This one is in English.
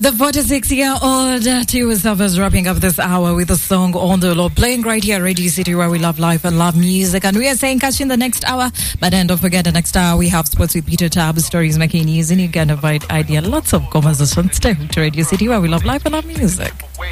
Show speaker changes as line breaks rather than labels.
The 46-year-old Tiwa Savas wrapping up this hour with a song on the Lord, playing right here at Radio City, where we love life and love music. And we are saying catch you in the next hour. But then don't forget, the next hour we have sports with Peter Tab, stories making news, and you can invite idea lots of conversations. Stay to Radio City, where we love life and love music.